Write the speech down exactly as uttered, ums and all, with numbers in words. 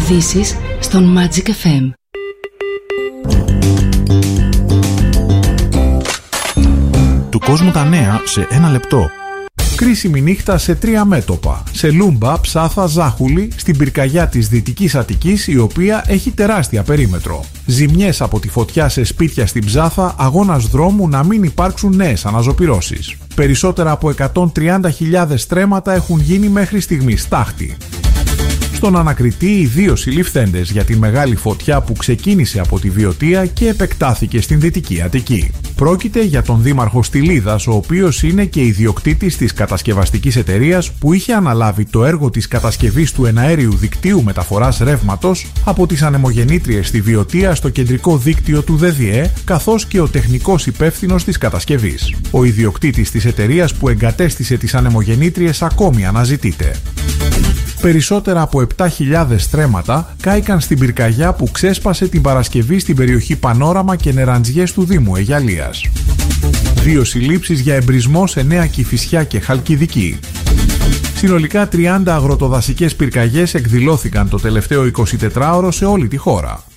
Ειδήσεις στον Magic εφ εμ. Του κόσμου τα νέα σε ένα λεπτό. Κρίσιμη νύχτα σε τρία μέτωπα. Σε Λούμπα, Ψάθα, Ζάχουλη, στην πυρκαγιά της Δυτικής Αττικής, η οποία έχει τεράστια περίμετρο. Ζημιές από τη φωτιά σε σπίτια στην Ψάθα, αγώνας δρόμου να μην υπάρξουν νέες αναζωπυρώσεις. Περισσότερα από εκατόν τριάντα χιλιάδες στρέμματα έχουν γίνει μέχρι στιγμής τάχτη. Στον ανακριτή, οι δύο συλληφθέντες για τη μεγάλη φωτιά που ξεκίνησε από τη Βιωτία και επεκτάθηκε στην Δυτική Αττική. Πρόκειται για τον δήμαρχο Στυλίδας, ο οποίος είναι και ιδιοκτήτης της κατασκευαστικής εταιρείας που είχε αναλάβει το έργο της κατασκευής του εναέριου δικτύου μεταφοράς ρεύματος από τις ανεμογεννήτριες στη Βιωτία στο κεντρικό δίκτυο του ΔΔΕ, καθώς και ο τεχνικός υπεύθυνος της κατασκευής. Ο ιδιοκτήτης της εταιρείας που εγκατέστησε τις ανεμογεννήτριες ακόμη αναζητείται. Περισσότερα από επτά χιλιάδες στρέμματα κάηκαν στην πυρκαγιά που ξέσπασε την Παρασκευή στην περιοχή Πανόραμα και Νεραντζιές του Δήμου Αιγιαλίας. Δύο συλλήψεις για εμπρισμό σε Νέα Κηφισιά και Χαλκιδική. Συνολικά τριάντα αγροτοδασικές πυρκαγιές εκδηλώθηκαν το τελευταίο εικοσιτετράωρο σε όλη τη χώρα.